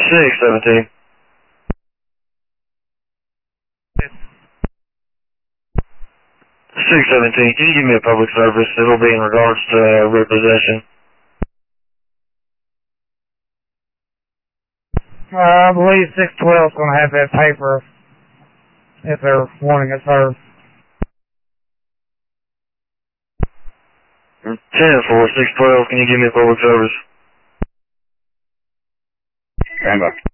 617. 617, can you give me a public service? It'll be in regards to repossession. I believe 612 is going to have that paper if they're wanting it served. 10-4, 612, can you give me a public service? Stand by.